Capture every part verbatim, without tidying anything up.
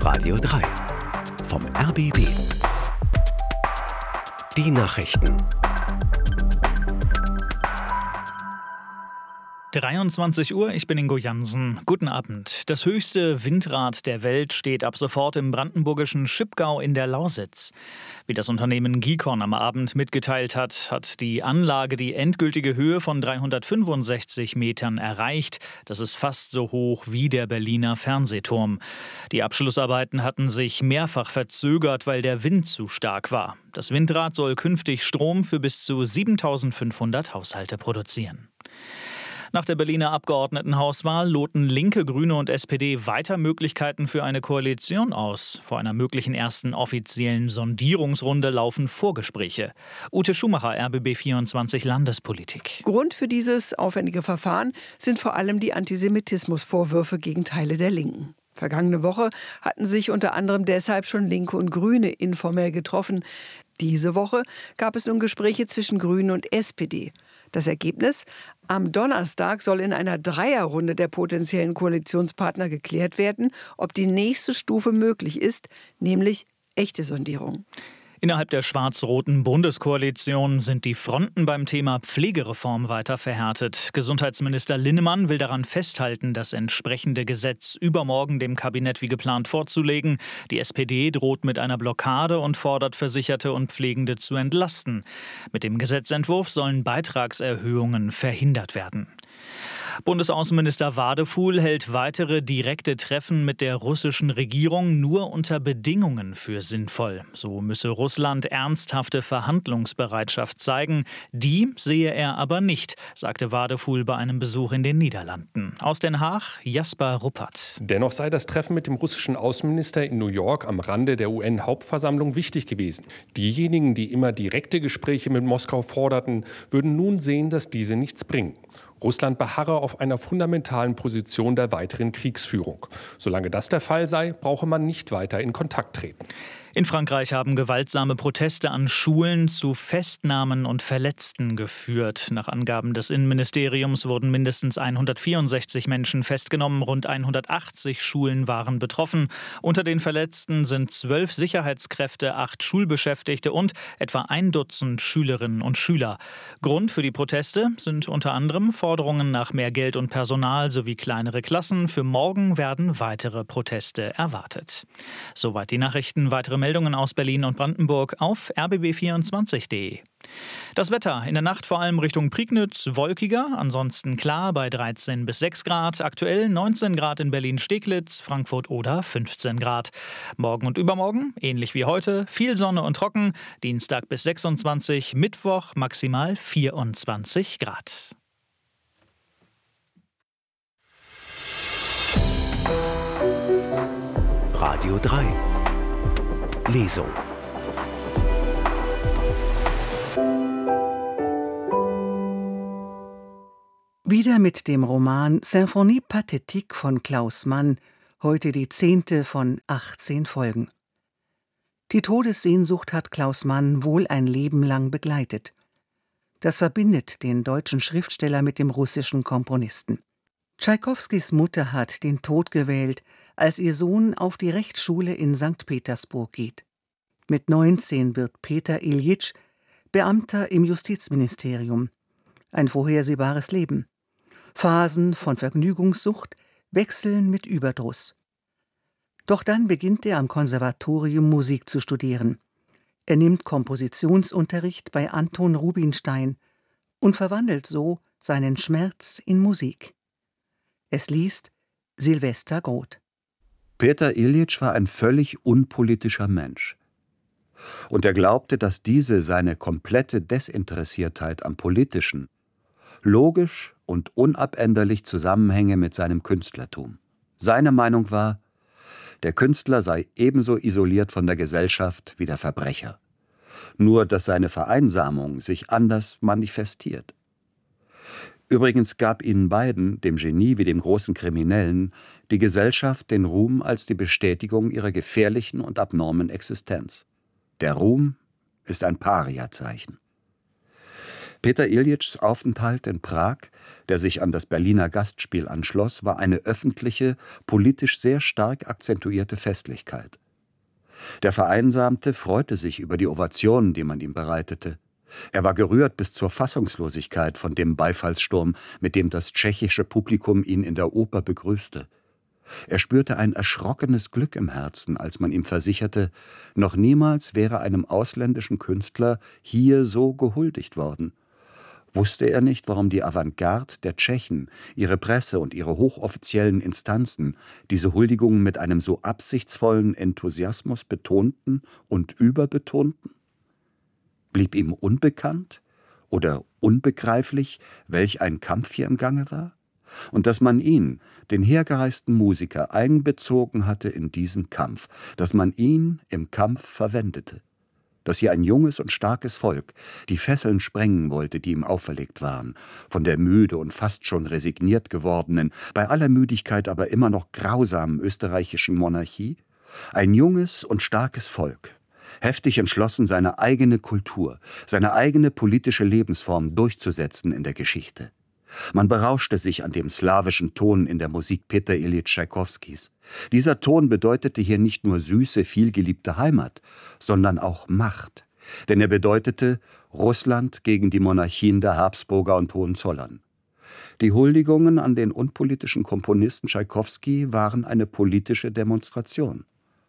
Radio drei. Vom R B B. Die Nachrichten. dreiundzwanzig Uhr, ich bin Ingo Jansen. Guten Abend. Das höchste Windrad der Welt steht ab sofort im brandenburgischen Schipgau in der Lausitz. Wie das Unternehmen Gikon am Abend mitgeteilt hat, hat die Anlage die endgültige Höhe von dreihundertfünfundsechzig Metern erreicht. Das ist fast so hoch wie der Berliner Fernsehturm. Die Abschlussarbeiten hatten sich mehrfach verzögert, weil der Wind zu stark war. Das Windrad soll künftig Strom für bis zu siebentausendfünfhundert Haushalte produzieren. Nach der Berliner Abgeordnetenhauswahl loten Linke, Grüne und S P D weiter Möglichkeiten für eine Koalition aus. Vor einer möglichen ersten offiziellen Sondierungsrunde laufen Vorgespräche. Ute Schumacher, R B B vierundzwanzig Landespolitik. Grund für dieses aufwendige Verfahren sind vor allem die Antisemitismusvorwürfe gegen Teile der Linken. Vergangene Woche hatten sich unter anderem deshalb schon Linke und Grüne informell getroffen. Diese Woche gab es nun Gespräche zwischen Grünen und S P D. Das Ergebnis? Am Donnerstag soll in einer Dreierrunde der potenziellen Koalitionspartner geklärt werden, ob die nächste Stufe möglich ist, nämlich echte Sondierung. Innerhalb der schwarz-roten Bundeskoalition sind die Fronten beim Thema Pflegereform weiter verhärtet. Gesundheitsminister Linnemann will daran festhalten, das entsprechende Gesetz übermorgen dem Kabinett wie geplant vorzulegen. Die S P D droht mit einer Blockade und fordert Versicherte und Pflegende zu entlasten. Mit dem Gesetzentwurf sollen Beitragserhöhungen verhindert werden. Bundesaußenminister Wadefuhl hält weitere direkte Treffen mit der russischen Regierung nur unter Bedingungen für sinnvoll. So müsse Russland ernsthafte Verhandlungsbereitschaft zeigen. Die sehe er aber nicht, sagte Wadefuhl bei einem Besuch in den Niederlanden. Aus Den Haag, Jasper Ruppert. Dennoch sei das Treffen mit dem russischen Außenminister in New York am Rande der U N-Hauptversammlung wichtig gewesen. Diejenigen, die immer direkte Gespräche mit Moskau forderten, würden nun sehen, dass diese nichts bringen. Russland beharre auf einer fundamentalen Position der weiteren Kriegsführung. Solange das der Fall sei, brauche man nicht weiter in Kontakt treten. In Frankreich haben gewaltsame Proteste an Schulen zu Festnahmen und Verletzten geführt. Nach Angaben des Innenministeriums wurden mindestens hundertvierundsechzig Menschen festgenommen. Rund hundertachtzig Schulen waren betroffen. Unter den Verletzten sind zwölf Sicherheitskräfte, acht Schulbeschäftigte und etwa ein Dutzend Schülerinnen und Schüler. Grund für die Proteste sind unter anderem Forderungen nach mehr Geld und Personal sowie kleinere Klassen. Für morgen werden weitere Proteste erwartet. Soweit die Nachrichten. Weitere Meldungen aus Berlin und Brandenburg auf r b b vierundzwanzig punkt d e. Das Wetter in der Nacht vor allem Richtung Prignitz wolkiger, ansonsten klar bei dreizehn bis sechs Grad. Aktuell neunzehn Grad in Berlin-Steglitz, Frankfurt oder fünfzehn Grad. Morgen und übermorgen, ähnlich wie heute, viel Sonne und trocken. Dienstag bis sechsundzwanzig, Mittwoch maximal vierundzwanzig Grad. Radio drei. Lesung. Wieder mit dem Roman Symphonie Pathétique von Klaus Mann, heute die zehnte von achtzehn Folgen. Die Todessehnsucht hat Klaus Mann wohl ein Leben lang begleitet. Das verbindet den deutschen Schriftsteller mit dem russischen Komponisten. Tschaikowskis Mutter hat den Tod gewählt, als ihr Sohn auf die Rechtsschule in Sankt Petersburg geht. Mit neunzehn wird Peter Iljitsch Beamter im Justizministerium. Ein vorhersehbares Leben. Phasen von Vergnügungssucht wechseln mit Überdruss. Doch dann beginnt er am Konservatorium Musik zu studieren. Er nimmt Kompositionsunterricht bei Anton Rubinstein und verwandelt so seinen Schmerz in Musik. Es liest Silvester Groth. Peter Iljitsch war ein völlig unpolitischer Mensch. Und er glaubte, dass diese seine komplette Desinteressiertheit am Politischen logisch und unabänderlich zusammenhänge mit seinem Künstlertum. Seine Meinung war, der Künstler sei ebenso isoliert von der Gesellschaft wie der Verbrecher. Nur, dass seine Vereinsamung sich anders manifestiert. Übrigens gab ihnen beiden, dem Genie wie dem großen Kriminellen, die Gesellschaft den Ruhm als die Bestätigung ihrer gefährlichen und abnormen Existenz. Der Ruhm ist ein Pariazeichen. Peter Iljitschs Aufenthalt in Prag, der sich an das Berliner Gastspiel anschloss, war eine öffentliche, politisch sehr stark akzentuierte Festlichkeit. Der Vereinsamte freute sich über die Ovationen, die man ihm bereitete. Er war gerührt bis zur Fassungslosigkeit von dem Beifallssturm, mit dem das tschechische Publikum ihn in der Oper begrüßte. Er spürte ein erschrockenes Glück im Herzen, als man ihm versicherte, noch niemals wäre einem ausländischen Künstler hier so gehuldigt worden. Wusste er nicht, warum die Avantgarde der Tschechen, ihre Presse und ihre hochoffiziellen Instanzen diese Huldigungen mit einem so absichtsvollen Enthusiasmus betonten und überbetonten? Blieb ihm unbekannt oder unbegreiflich, welch ein Kampf hier im Gange war? Und dass man ihn, den hergereisten Musiker, einbezogen hatte in diesen Kampf, dass man ihn im Kampf verwendete. Dass hier ein junges und starkes Volk die Fesseln sprengen wollte, die ihm auferlegt waren, von der müde und fast schon resigniert gewordenen, bei aller Müdigkeit aber immer noch grausamen österreichischen Monarchie, ein junges und starkes Volk, heftig entschlossen, seine eigene Kultur, seine eigene politische Lebensform durchzusetzen in der Geschichte. Man berauschte sich an dem slawischen Ton in der Musik Peter Iljitsch Tschaikowskis. Dieser Ton bedeutete hier nicht nur süße, vielgeliebte Heimat, sondern auch Macht. Denn er bedeutete Russland gegen die Monarchien der Habsburger und Hohenzollern. Die Huldigungen an den unpolitischen Komponisten Tschaikowski waren eine politische Demonstration.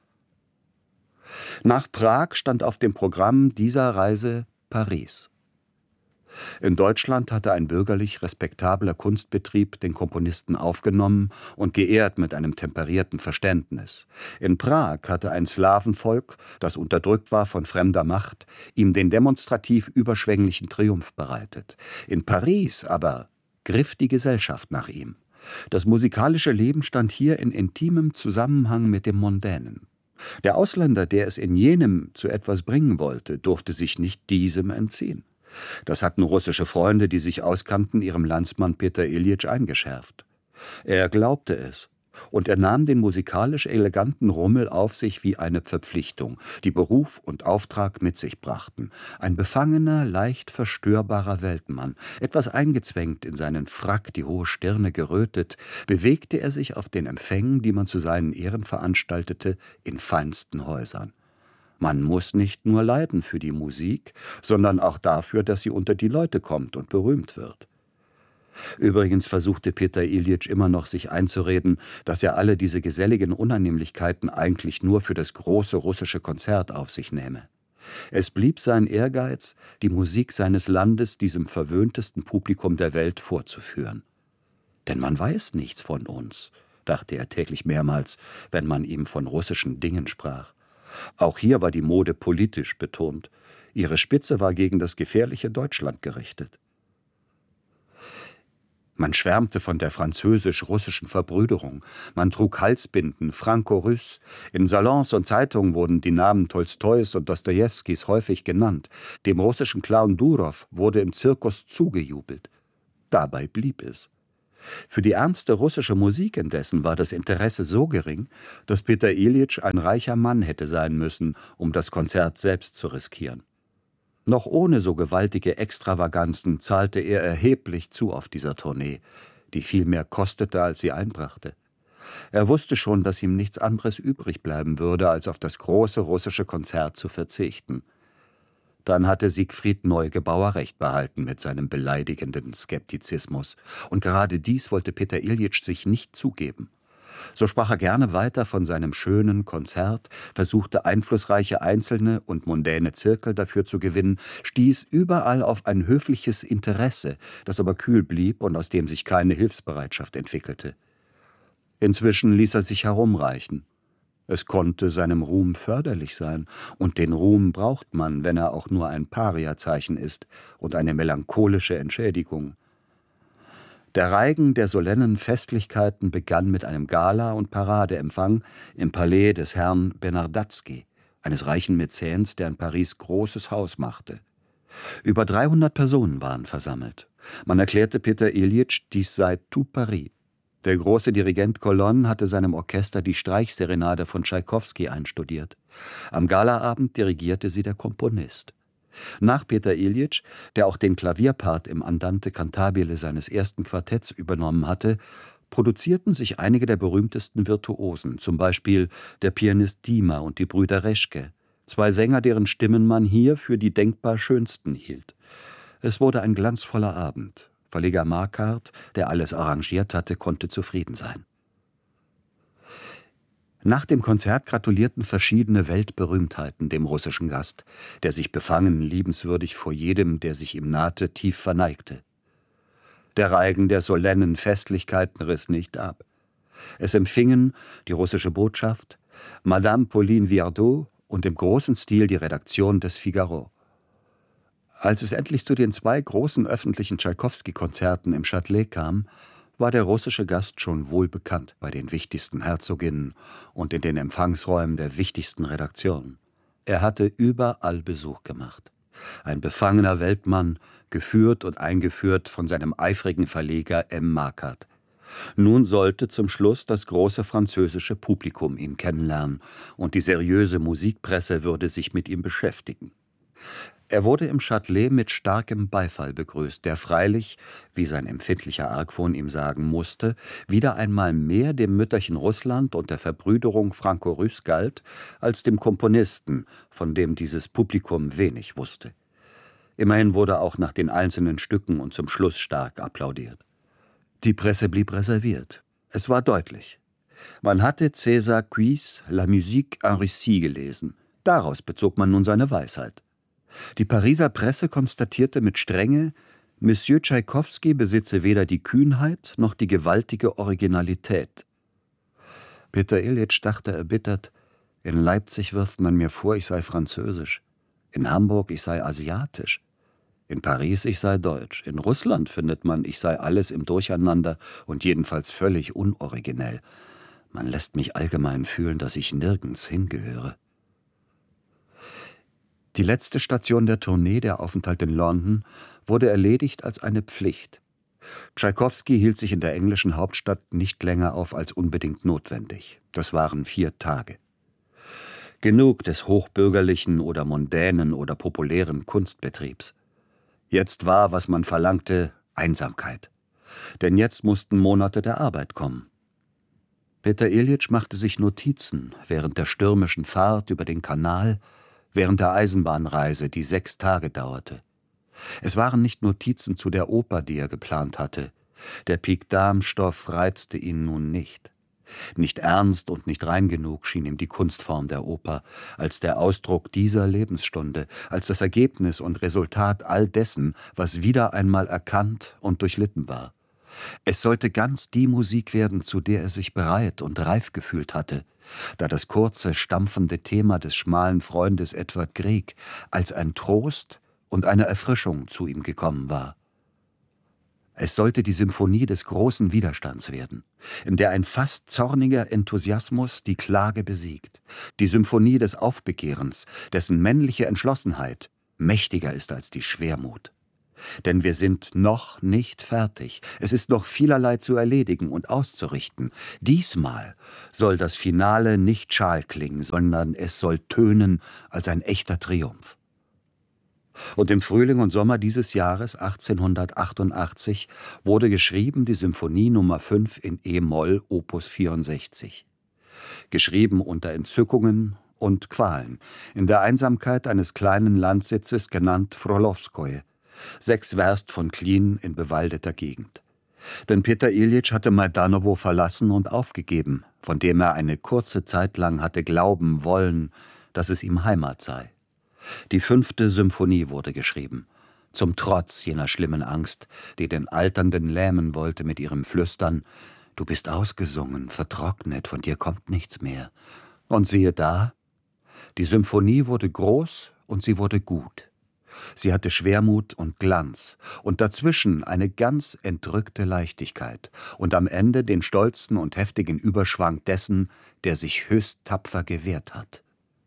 Nach Prag stand auf dem Programm dieser Reise Paris. In Deutschland hatte ein bürgerlich respektabler Kunstbetrieb den Komponisten aufgenommen und geehrt mit einem temperierten Verständnis. In Prag hatte ein Slawenvolk, das unterdrückt war von fremder Macht, ihm den demonstrativ überschwänglichen Triumph bereitet. In Paris aber griff die Gesellschaft nach ihm. Das musikalische Leben stand hier in intimem Zusammenhang mit dem Mondänen. Der Ausländer, der es in jenem zu etwas bringen wollte, durfte sich nicht diesem entziehen. Das hatten russische Freunde, die sich auskannten, ihrem Landsmann Peter Iljitsch eingeschärft. Er glaubte es, und er nahm den musikalisch eleganten Rummel auf sich wie eine Verpflichtung, die Beruf und Auftrag mit sich brachten. Ein befangener, leicht verstörbarer Weltmann, etwas eingezwängt in seinen Frack, die hohe Stirne gerötet, bewegte er sich auf den Empfängen, die man zu seinen Ehren veranstaltete, in feinsten Häusern. Man muss nicht nur leiden für die Musik, sondern auch dafür, dass sie unter die Leute kommt und berühmt wird. Übrigens versuchte Peter Iljitsch immer noch, sich einzureden, dass er alle diese geselligen Unannehmlichkeiten eigentlich nur für das große russische Konzert auf sich nehme. Es blieb sein Ehrgeiz, die Musik seines Landes diesem verwöhntesten Publikum der Welt vorzuführen. Denn man weiß nichts von uns, dachte er täglich mehrmals, wenn man ihm von russischen Dingen sprach. Auch hier war die Mode politisch betont. Ihre Spitze war gegen das gefährliche Deutschland gerichtet. Man schwärmte von der französisch-russischen Verbrüderung. Man trug Halsbinden, Franco-Russ. In Salons und Zeitungen wurden die Namen Tolstois und Dostojewskis häufig genannt. Dem russischen Clown Durow wurde im Zirkus zugejubelt. Dabei blieb es. Für die ernste russische Musik indessen war das Interesse so gering, dass Peter Iljitsch ein reicher Mann hätte sein müssen, um das Konzert selbst zu riskieren. Noch ohne so gewaltige Extravaganzen zahlte er erheblich zu auf dieser Tournee, die viel mehr kostete, als sie einbrachte. Er wusste schon, dass ihm nichts anderes übrig bleiben würde, als auf das große russische Konzert zu verzichten. Dann hatte Siegfried Neugebauer recht behalten mit seinem beleidigenden Skeptizismus. Und gerade dies wollte Peter Iljitsch sich nicht zugeben. So sprach er gerne weiter von seinem schönen Konzert, versuchte einflussreiche Einzelne und mondäne Zirkel dafür zu gewinnen, stieß überall auf ein höfliches Interesse, das aber kühl blieb und aus dem sich keine Hilfsbereitschaft entwickelte. Inzwischen ließ er sich herumreichen. Es konnte seinem Ruhm förderlich sein, und den Ruhm braucht man, wenn er auch nur ein Pariazeichen ist und eine melancholische Entschädigung. Der Reigen der solennen Festlichkeiten begann mit einem Gala- und Paradeempfang im Palais des Herrn Bernardatsky, eines reichen Mäzens, der in Paris großes Haus machte. Über dreihundert Personen waren versammelt. Man erklärte Peter Iljitsch, dies sei tout Paris. Der große Dirigent Colonne hatte seinem Orchester die Streichserenade von Tschaikowski einstudiert. Am Galaabend dirigierte sie der Komponist. Nach Peter Iljitsch, der auch den Klavierpart im Andante cantabile seines ersten Quartetts übernommen hatte, produzierten sich einige der berühmtesten Virtuosen, zum Beispiel der Pianist Dima und die Brüder Reschke, zwei Sänger, deren Stimmen man hier für die denkbar schönsten hielt. Es wurde ein glanzvoller Abend. Verleger Marquardt, der alles arrangiert hatte, konnte zufrieden sein. Nach dem Konzert gratulierten verschiedene Weltberühmtheiten dem russischen Gast, der sich befangen liebenswürdig vor jedem, der sich ihm nahte, tief verneigte. Der Reigen der solennen Festlichkeiten riss nicht ab. Es empfingen die russische Botschaft, Madame Pauline Viardot und im großen Stil die Redaktion des Figaro. Als es endlich zu den zwei großen öffentlichen Tschaikowski-Konzerten im Châtelet kam, war der russische Gast schon wohlbekannt bei den wichtigsten Herzoginnen und in den Empfangsräumen der wichtigsten Redaktionen. Er hatte überall Besuch gemacht. Ein befangener Weltmann, geführt und eingeführt von seinem eifrigen Verleger M. Marquardt. Nun sollte zum Schluss das große französische Publikum ihn kennenlernen und die seriöse Musikpresse würde sich mit ihm beschäftigen. Er wurde im Châtelet mit starkem Beifall begrüßt, der freilich, wie sein empfindlicher Argwohn ihm sagen musste, wieder einmal mehr dem Mütterchen Russland und der Verbrüderung Franco-Russ galt, als dem Komponisten, von dem dieses Publikum wenig wusste. Immerhin wurde auch nach den einzelnen Stücken und zum Schluss stark applaudiert. Die Presse blieb reserviert. Es war deutlich. Man hatte César Cuisse La musique en Russie gelesen. Daraus bezog man nun seine Weisheit. Die Pariser Presse konstatierte mit Strenge, Monsieur Tschaikowski besitze weder die Kühnheit noch die gewaltige Originalität. Peter Iljitsch dachte erbittert, in Leipzig wirft man mir vor, ich sei französisch, in Hamburg ich sei asiatisch, in Paris ich sei deutsch, in Russland findet man, ich sei alles im Durcheinander und jedenfalls völlig unoriginell. Man lässt mich allgemein fühlen, dass ich nirgends hingehöre. Die letzte Station der Tournee, der Aufenthalt in London, wurde erledigt als eine Pflicht. Tschaikowski hielt sich in der englischen Hauptstadt nicht länger auf als unbedingt notwendig. Das waren vier Tage. Genug des hochbürgerlichen oder mondänen oder populären Kunstbetriebs. Jetzt war, was man verlangte, Einsamkeit. Denn jetzt mussten Monate der Arbeit kommen. Peter Iljitsch machte sich Notizen während der stürmischen Fahrt über den Kanal, während der Eisenbahnreise, die sechs Tage dauerte. Es waren nicht Notizen zu der Oper, die er geplant hatte. Der Pik-Dam-Stoff reizte ihn nun nicht. Nicht ernst und nicht rein genug schien ihm die Kunstform der Oper, als der Ausdruck dieser Lebensstunde, als das Ergebnis und Resultat all dessen, was wieder einmal erkannt und durchlitten war. Es sollte ganz die Musik werden, zu der er sich bereit und reif gefühlt hatte, da das kurze, stampfende Thema des schmalen Freundes Edward Grieg als ein Trost und eine Erfrischung zu ihm gekommen war. Es sollte die Symphonie des großen Widerstands werden, in der ein fast zorniger Enthusiasmus die Klage besiegt, die Symphonie des Aufbegehrens, dessen männliche Entschlossenheit mächtiger ist als die Schwermut. Denn wir sind noch nicht fertig. Es ist noch vielerlei zu erledigen und auszurichten. Diesmal soll das Finale nicht schal klingen, sondern es soll tönen als ein echter Triumph. Und im Frühling und Sommer dieses Jahres achtzehnhundertachtundachtzig wurde geschrieben die Symphonie Nummer fünf in E-Moll, Opus vierundsechzig. Geschrieben unter Entzückungen und Qualen, in der Einsamkeit eines kleinen Landsitzes genannt Frolowskoje, sechs Werst von Klin in bewaldeter Gegend. Denn Peter Iljitsch hatte Majdanowo verlassen und aufgegeben, von dem er eine kurze Zeit lang hatte glauben wollen, dass es ihm Heimat sei. Die fünfte Symphonie wurde geschrieben, zum Trotz jener schlimmen Angst, die den Alternden lähmen wollte mit ihrem Flüstern: »Du bist ausgesungen, vertrocknet, von dir kommt nichts mehr.« Und siehe da, die Symphonie wurde groß und sie wurde gut. Sie hatte Schwermut und Glanz und dazwischen eine ganz entrückte Leichtigkeit und am Ende den stolzen und heftigen Überschwang dessen, der sich höchst tapfer gewehrt hat.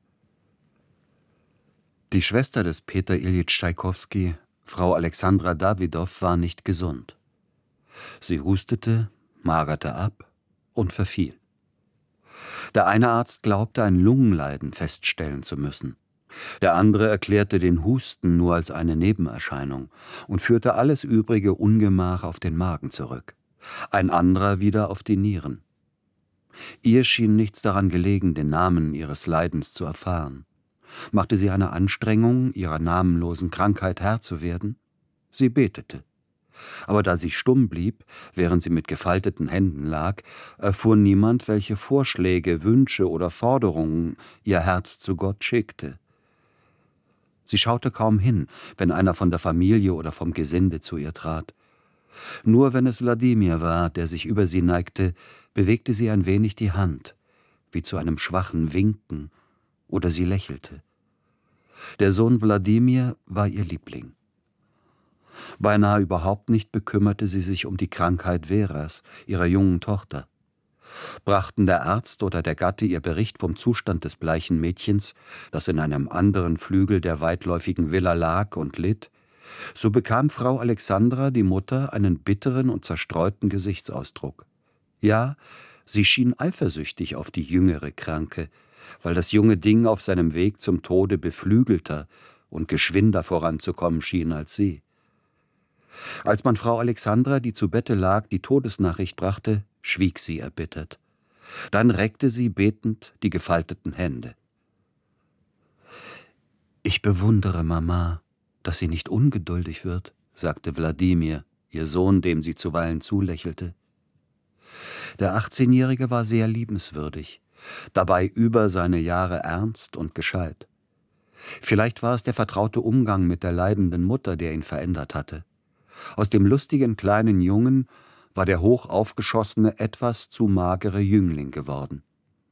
Die Schwester des Peter Iljitsch Tschaikowski, Frau Alexandra Dawidow, war nicht gesund. Sie hustete, magerte ab und verfiel. Der eine Arzt glaubte, ein Lungenleiden feststellen zu müssen. Der andere erklärte den Husten nur als eine Nebenerscheinung und führte alles übrige Ungemach auf den Magen zurück. Ein anderer wieder auf die Nieren. Ihr schien nichts daran gelegen, den Namen ihres Leidens zu erfahren. Machte sie eine Anstrengung, ihrer namenlosen Krankheit Herr zu werden? Sie betete. Aber da sie stumm blieb, während sie mit gefalteten Händen lag, erfuhr niemand, welche Vorschläge, Wünsche oder Forderungen ihr Herz zu Gott schickte. Sie schaute kaum hin, wenn einer von der Familie oder vom Gesinde zu ihr trat. Nur wenn es Wladimir war, der sich über sie neigte, bewegte sie ein wenig die Hand, wie zu einem schwachen Winken, oder sie lächelte. Der Sohn Wladimir war ihr Liebling. Beinahe überhaupt nicht bekümmerte sie sich um die Krankheit Veras, ihrer jungen Tochter. Brachten der Arzt oder der Gatte ihr Bericht vom Zustand des bleichen Mädchens, das in einem anderen Flügel der weitläufigen Villa lag und litt, so bekam Frau Alexandra, die Mutter, einen bitteren und zerstreuten Gesichtsausdruck. Ja, sie schien eifersüchtig auf die jüngere Kranke, weil das junge Ding auf seinem Weg zum Tode beflügelter und geschwinder voranzukommen schien als sie. Als man Frau Alexandra, die zu Bette lag, die Todesnachricht brachte, schwieg sie erbittert. Dann reckte sie betend die gefalteten Hände. »Ich bewundere Mama, dass sie nicht ungeduldig wird«, sagte Wladimir, ihr Sohn, dem sie zuweilen zulächelte. Der achtzehnjährige war sehr liebenswürdig, dabei über seine Jahre ernst und gescheit. Vielleicht war es der vertraute Umgang mit der leidenden Mutter, der ihn verändert hatte. Aus dem lustigen kleinen Jungen war der hoch aufgeschossene, etwas zu magere Jüngling geworden.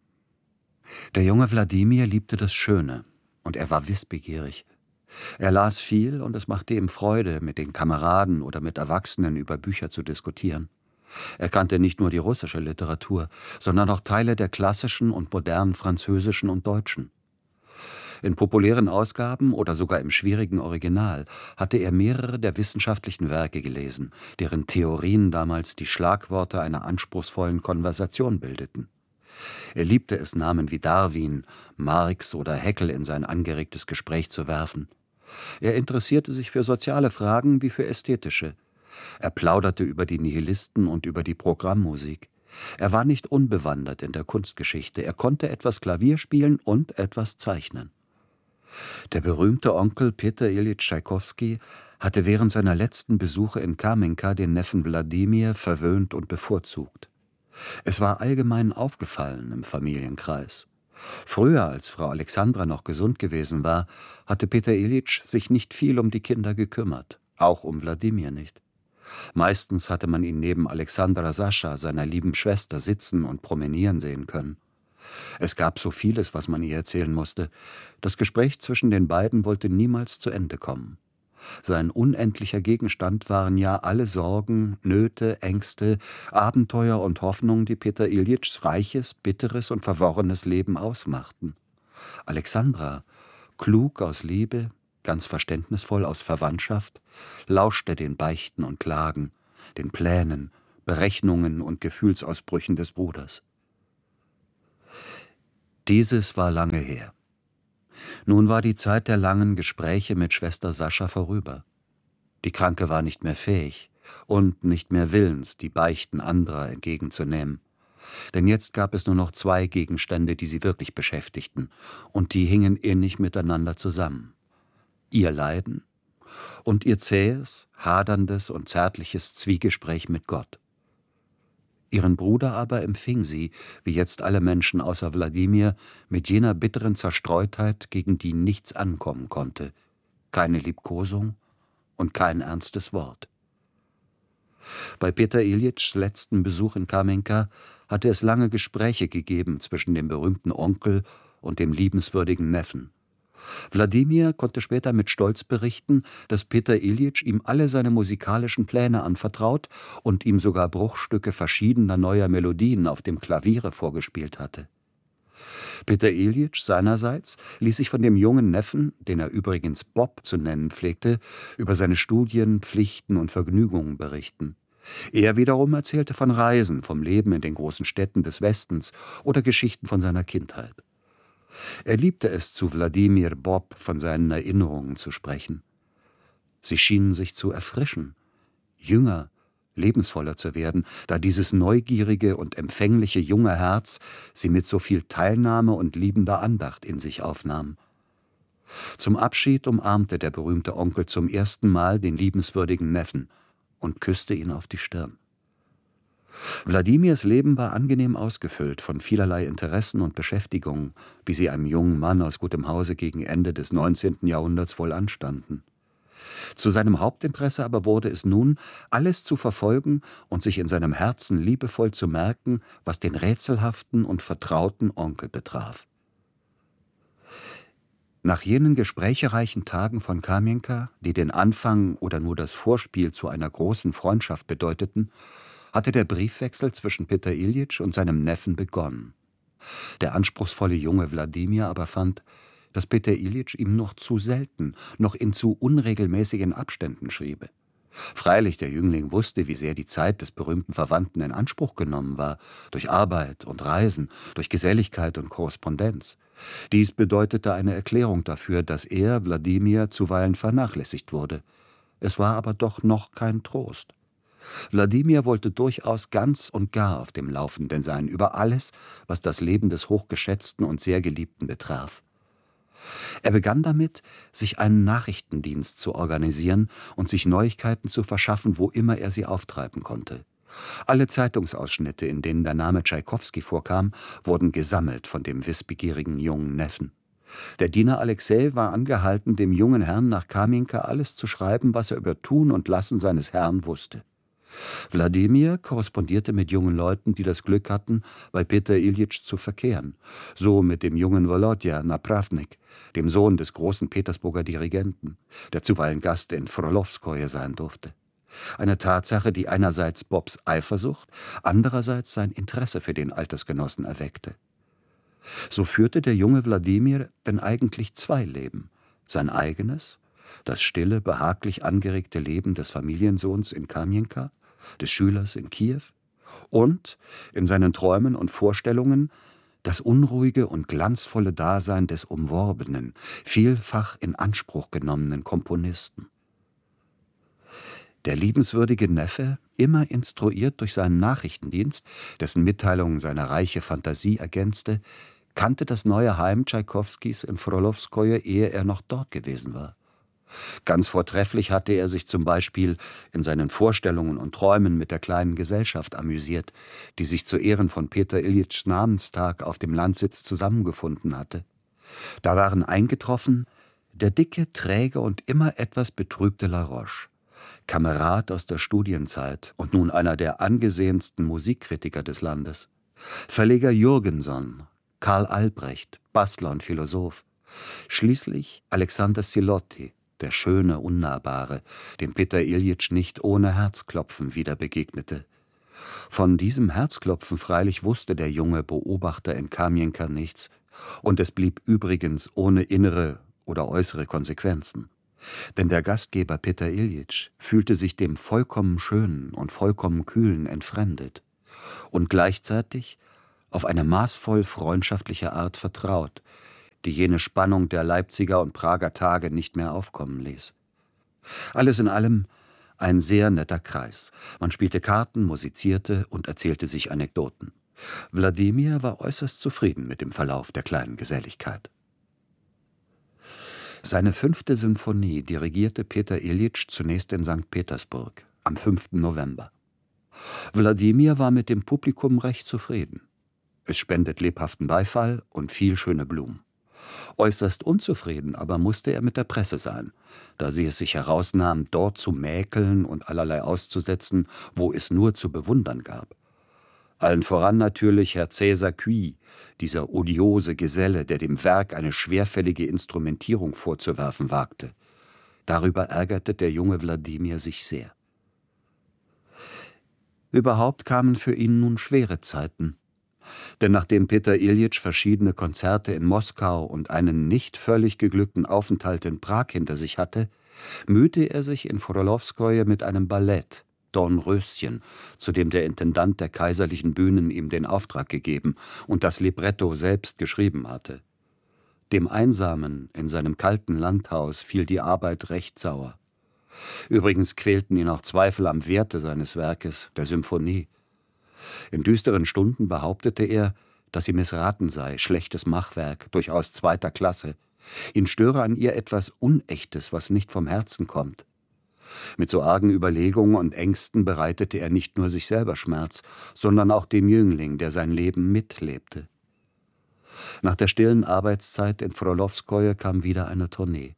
Der junge Wladimir liebte das Schöne, und er war wissbegierig. Er las viel, und es machte ihm Freude, mit den Kameraden oder mit Erwachsenen über Bücher zu diskutieren. Er kannte nicht nur die russische Literatur, sondern auch Teile der klassischen und modernen französischen und deutschen. In populären Ausgaben oder sogar im schwierigen Original hatte er mehrere der wissenschaftlichen Werke gelesen, deren Theorien damals die Schlagworte einer anspruchsvollen Konversation bildeten. Er liebte es, Namen wie Darwin, Marx oder Haeckel in sein angeregtes Gespräch zu werfen. Er interessierte sich für soziale Fragen wie für ästhetische. Er plauderte über die Nihilisten und über die Programmmusik. Er war nicht unbewandert in der Kunstgeschichte. Er konnte etwas Klavier spielen und etwas zeichnen. Der berühmte Onkel Peter Iljitsch Tschaikowski hatte während seiner letzten Besuche in Kamenka den Neffen Wladimir verwöhnt und bevorzugt. Es war allgemein aufgefallen im Familienkreis. Früher, als Frau Alexandra noch gesund gewesen war, hatte Peter Iljitsch sich nicht viel um die Kinder gekümmert, auch um Wladimir nicht. Meistens hatte man ihn neben Alexandra Sascha, seiner lieben Schwester, sitzen und promenieren sehen können. Es gab so vieles, was man ihr erzählen musste. Das Gespräch zwischen den beiden wollte niemals zu Ende kommen. Sein unendlicher Gegenstand waren ja alle Sorgen, Nöte, Ängste, Abenteuer und Hoffnungen, die Peter Iljitschs reiches, bitteres und verworrenes Leben ausmachten. Alexandra, klug aus Liebe, ganz verständnisvoll aus Verwandtschaft, lauschte den Beichten und Klagen, den Plänen, Berechnungen und Gefühlsausbrüchen des Bruders. Dieses war lange her. Nun war die Zeit der langen Gespräche mit Schwester Sascha vorüber. Die Kranke war nicht mehr fähig und nicht mehr willens, die Beichten anderer entgegenzunehmen. Denn jetzt gab es nur noch zwei Gegenstände, die sie wirklich beschäftigten, und die hingen innig miteinander zusammen. Ihr Leiden und ihr zähes, haderndes und zärtliches Zwiegespräch mit Gott. Ihren Bruder aber empfing sie, wie jetzt alle Menschen außer Wladimir, mit jener bitteren Zerstreutheit, gegen die nichts ankommen konnte, keine Liebkosung und kein ernstes Wort. Bei Peter Iljitschs letzten Besuch in Kamenka hatte es lange Gespräche gegeben zwischen dem berühmten Onkel und dem liebenswürdigen Neffen. Wladimir konnte später mit Stolz berichten, dass Peter Iljitsch ihm alle seine musikalischen Pläne anvertraut und ihm sogar Bruchstücke verschiedener neuer Melodien auf dem Klaviere vorgespielt hatte. Peter Iljitsch seinerseits ließ sich von dem jungen Neffen, den er übrigens Bob zu nennen pflegte, über seine Studien, Pflichten und Vergnügungen berichten. Er wiederum erzählte von Reisen, vom Leben in den großen Städten des Westens oder Geschichten von seiner Kindheit. Er liebte es, zu Wladimir Bob von seinen Erinnerungen zu sprechen. Sie schienen sich zu erfrischen, jünger, lebensvoller zu werden, da dieses neugierige und empfängliche junge Herz sie mit so viel Teilnahme und liebender Andacht in sich aufnahm. Zum Abschied umarmte der berühmte Onkel zum ersten Mal den liebenswürdigen Neffen und küsste ihn auf die Stirn. Wladimirs Leben war angenehm ausgefüllt von vielerlei Interessen und Beschäftigungen, wie sie einem jungen Mann aus gutem Hause gegen Ende des neunzehnten Jahrhunderts wohl anstanden. Zu seinem Hauptinteresse aber wurde es nun, alles zu verfolgen und sich in seinem Herzen liebevoll zu merken, was den rätselhaften und vertrauten Onkel betraf. Nach jenen gesprächereichen Tagen von Kamienka, die den Anfang oder nur das Vorspiel zu einer großen Freundschaft bedeuteten, hatte der Briefwechsel zwischen Peter Iljitsch und seinem Neffen begonnen. Der anspruchsvolle junge Wladimir aber fand, dass Peter Iljitsch ihm noch zu selten, noch in zu unregelmäßigen Abständen schriebe. Freilich, der Jüngling wusste, wie sehr die Zeit des berühmten Verwandten in Anspruch genommen war, durch Arbeit und Reisen, durch Geselligkeit und Korrespondenz. Dies bedeutete eine Erklärung dafür, dass er, Wladimir, zuweilen vernachlässigt wurde. Es war aber doch noch kein Trost. Wladimir wollte durchaus ganz und gar auf dem Laufenden sein, über alles, was das Leben des hochgeschätzten und sehr Geliebten betraf. Er begann damit, sich einen Nachrichtendienst zu organisieren und sich Neuigkeiten zu verschaffen, wo immer er sie auftreiben konnte. Alle Zeitungsausschnitte, in denen der Name Tschaikowski vorkam, wurden gesammelt von dem wissbegierigen jungen Neffen. Der Diener Alexei war angehalten, dem jungen Herrn nach Kamienka alles zu schreiben, was er über Tun und Lassen seines Herrn wusste. Wladimir korrespondierte mit jungen Leuten, die das Glück hatten, bei Peter Iljitsch zu verkehren. So mit dem jungen Wolodja Napravnik, dem Sohn des großen Petersburger Dirigenten, der zuweilen Gast in Frolowskoje sein durfte. Eine Tatsache, die einerseits Bobs Eifersucht, andererseits sein Interesse für den Altersgenossen erweckte. So führte der junge Wladimir denn eigentlich zwei Leben: sein eigenes, das stille, behaglich angeregte Leben des Familiensohns in Kamienka, des Schülers in Kiew, und in seinen Träumen und Vorstellungen das unruhige und glanzvolle Dasein des umworbenen, vielfach in Anspruch genommenen Komponisten. Der liebenswürdige Neffe, immer instruiert durch seinen Nachrichtendienst, dessen Mitteilungen seine reiche Fantasie ergänzte, kannte das neue Heim Tschaikowskis in Frolowskoje, ehe er noch dort gewesen war. Ganz vortrefflich hatte er sich zum Beispiel in seinen Vorstellungen und Träumen mit der kleinen Gesellschaft amüsiert, die sich zu Ehren von Peter Iljitschs Namenstag auf dem Landsitz zusammengefunden hatte. Da waren eingetroffen der dicke, träge und immer etwas betrübte Laroche, Kamerad aus der Studienzeit und nun einer der angesehensten Musikkritiker des Landes, Verleger Jürgenson, Karl Albrecht, Bastler und Philosoph, schließlich Alexander Silotti, der schöne, unnahbare, dem Peter Iljitsch nicht ohne Herzklopfen wieder begegnete. Von diesem Herzklopfen freilich wusste der junge Beobachter in Kamienka nichts, und es blieb übrigens ohne innere oder äußere Konsequenzen. Denn der Gastgeber Peter Iljitsch fühlte sich dem vollkommen Schönen und vollkommen Kühlen entfremdet und gleichzeitig auf eine maßvoll freundschaftliche Art vertraut, die jene Spannung der Leipziger und Prager Tage nicht mehr aufkommen ließ. Alles in allem ein sehr netter Kreis. Man spielte Karten, musizierte und erzählte sich Anekdoten. Wladimir war äußerst zufrieden mit dem Verlauf der kleinen Geselligkeit. Seine fünfte Symphonie dirigierte Peter Iljitsch zunächst in Sankt Petersburg am fünften November. Wladimir war mit dem Publikum recht zufrieden. Es spendet lebhaften Beifall und viel schöne Blumen. Äußerst unzufrieden aber musste er mit der Presse sein, da sie es sich herausnahm, dort zu mäkeln und allerlei auszusetzen, wo es nur zu bewundern gab. Allen voran natürlich Herr Cäsar Cui, dieser odiose Geselle, der dem Werk eine schwerfällige Instrumentierung vorzuwerfen wagte. Darüber ärgerte der junge Wladimir sich sehr. Überhaupt kamen für ihn nun schwere Zeiten. Denn nachdem Peter Iljitsch verschiedene Konzerte in Moskau und einen nicht völlig geglückten Aufenthalt in Prag hinter sich hatte, mühte er sich in Frolowskoje mit einem Ballett, Dornröschen, zu dem der Intendant der kaiserlichen Bühnen ihm den Auftrag gegeben und das Libretto selbst geschrieben hatte. Dem Einsamen in seinem kalten Landhaus fiel die Arbeit recht sauer. Übrigens quälten ihn auch Zweifel am Werte seines Werkes, der Symphonie. In düsteren Stunden behauptete er, dass sie missraten sei, schlechtes Machwerk, durchaus zweiter Klasse. Ihn störe an ihr etwas Unechtes, was nicht vom Herzen kommt. Mit so argen Überlegungen und Ängsten bereitete er nicht nur sich selber Schmerz, sondern auch dem Jüngling, der sein Leben mitlebte. Nach der stillen Arbeitszeit in Frolowskoje kam wieder eine Tournee.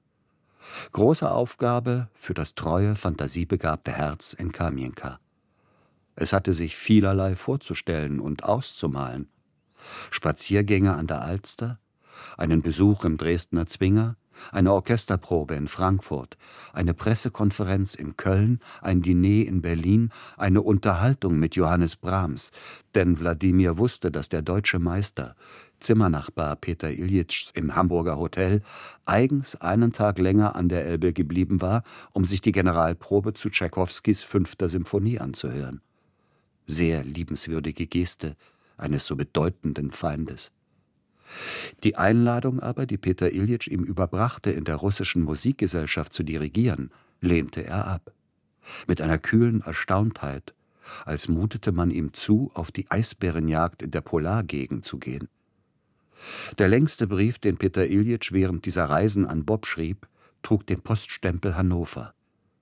Große Aufgabe für das treue, fantasiebegabte Herz in Kamienka. Es hatte sich vielerlei vorzustellen und auszumalen. Spaziergänge an der Alster, einen Besuch im Dresdner Zwinger, eine Orchesterprobe in Frankfurt, eine Pressekonferenz in Köln, ein Diner in Berlin, eine Unterhaltung mit Johannes Brahms, denn Wladimir wusste, dass der deutsche Meister, Zimmernachbar Peter Iljitschs im Hamburger Hotel, eigens einen Tag länger an der Elbe geblieben war, um sich die Generalprobe zu Tschaikowskis fünfter Symphonie anzuhören. Sehr liebenswürdige Geste eines so bedeutenden Feindes. Die Einladung aber, die Peter Iljitsch ihm überbrachte, in der russischen Musikgesellschaft zu dirigieren, lehnte er ab. Mit einer kühlen Erstauntheit, als mutete man ihm zu, auf die Eisbärenjagd in der Polargegend zu gehen. Der längste Brief, den Peter Iljitsch während dieser Reisen an Bob schrieb, trug den Poststempel Hannover.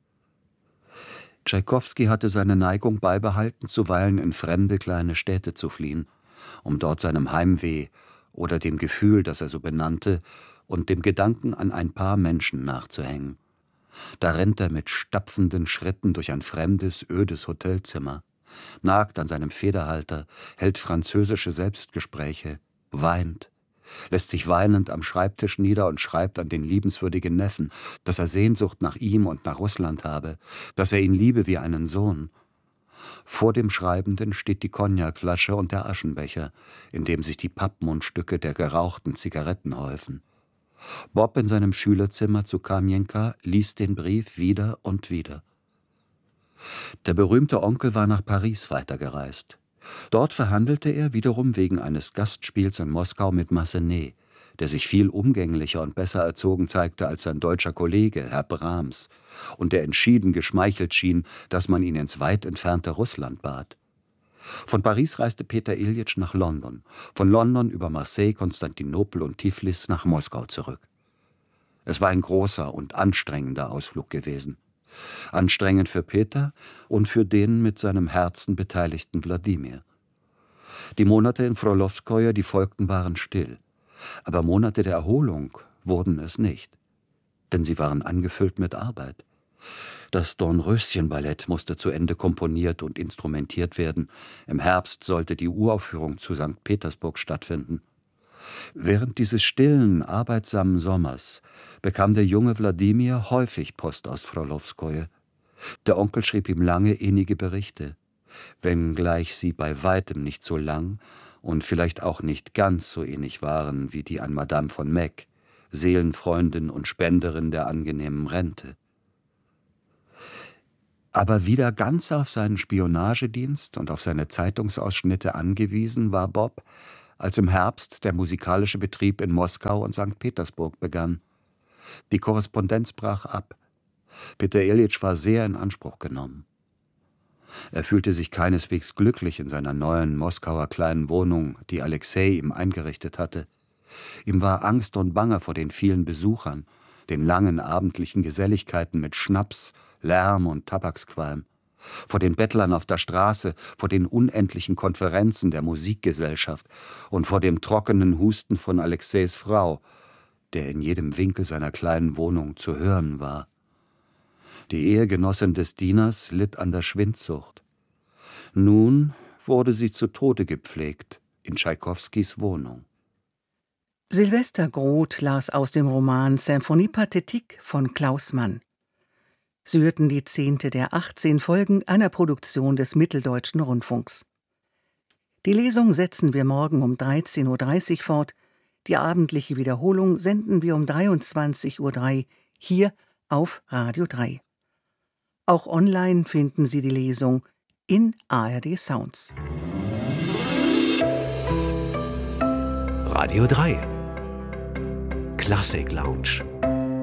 Tschaikowski hatte seine Neigung beibehalten, zuweilen in fremde kleine Städte zu fliehen, um dort seinem Heimweh oder dem Gefühl, das er so benannte, und dem Gedanken an ein paar Menschen nachzuhängen. Da rennt er mit stapfenden Schritten durch ein fremdes, ödes Hotelzimmer, nagt an seinem Federhalter, hält französische Selbstgespräche, weint, lässt sich weinend am Schreibtisch nieder und schreibt an den liebenswürdigen Neffen, dass er Sehnsucht nach ihm und nach Russland habe, dass er ihn liebe wie einen Sohn. Vor dem Schreibenden steht die Cognacflasche und der Aschenbecher, in dem sich die Pappmundstücke der gerauchten Zigaretten häufen. Bob in seinem Schülerzimmer zu Kamienka liest den Brief wieder und wieder. Der berühmte Onkel war nach Paris weitergereist. Dort verhandelte er wiederum wegen eines Gastspiels in Moskau mit Massenet, der sich viel umgänglicher und besser erzogen zeigte als sein deutscher Kollege, Herr Brahms, und der entschieden geschmeichelt schien, dass man ihn ins weit entfernte Russland bat. Von Paris reiste Peter Iljitsch nach London, von London über Marseille, Konstantinopel und Tiflis nach Moskau zurück. Es war ein großer und anstrengender Ausflug gewesen. Anstrengend für Peter und für den mit seinem Herzen beteiligten Wladimir. Die Monate in Frolowskoje, die folgten, waren still. Aber Monate der Erholung wurden es nicht. Denn sie waren angefüllt mit Arbeit. Das Dornröschen-Ballett musste zu Ende komponiert und instrumentiert werden. Im Herbst sollte die Uraufführung zu Sankt Petersburg stattfinden. Während dieses stillen, arbeitsamen Sommers bekam der junge Wladimir häufig Post aus Frolowskoje. Der Onkel schrieb ihm lange, innige Berichte, wenngleich sie bei weitem nicht so lang und vielleicht auch nicht ganz so innig waren wie die an Madame von Meck, Seelenfreundin und Spenderin der angenehmen Rente. Aber wieder ganz auf seinen Spionagedienst und auf seine Zeitungsausschnitte angewiesen war Bob, als im Herbst der musikalische Betrieb in Moskau und Sankt Petersburg begann. Die Korrespondenz brach ab. Peter Iljitsch war sehr in Anspruch genommen. Er fühlte sich keineswegs glücklich in seiner neuen Moskauer kleinen Wohnung, die Alexei ihm eingerichtet hatte. Ihm war Angst und Bange vor den vielen Besuchern, den langen abendlichen Geselligkeiten mit Schnaps, Lärm und Tabaksqualm, vor den Bettlern auf der Straße, vor den unendlichen Konferenzen der Musikgesellschaft und vor dem trockenen Husten von Alexeis Frau, der in jedem Winkel seiner kleinen Wohnung zu hören war. Die Ehegenossin des Dieners litt an der Schwindsucht. Nun wurde sie zu Tode gepflegt in Tschaikowskis Wohnung. Sylvester Groth las aus dem Roman Symphonie Pathétique von Klaus Mann. Sie hörten die zehnte der achtzehn Folgen einer Produktion des Mitteldeutschen Rundfunks. Die Lesung setzen wir morgen um dreizehn Uhr dreißig fort. Die abendliche Wiederholung senden wir um dreiundzwanzig Uhr drei hier auf Radio drei. Auch online finden Sie die Lesung in A R D Sounds. Radio drei. Klassik Lounge.